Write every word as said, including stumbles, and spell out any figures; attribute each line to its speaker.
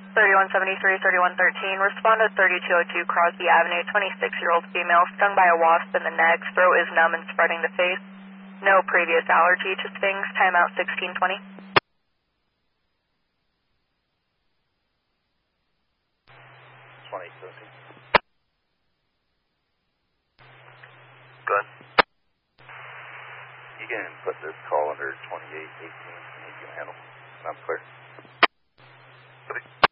Speaker 1: thirty-one seventy-three, thirty-one thirteen, respond to thirty-two oh two Crosby Avenue, twenty-six-year-old female, stung by a wasp in the neck, throat is numb and spreading to face. No previous allergy to stings, timeout sixteen twenty.
Speaker 2: twenty seventeen.
Speaker 3: Go ahead.
Speaker 2: You can put this call under twenty-eight eighteen, and you can handle. Sounds clear.
Speaker 3: Copy.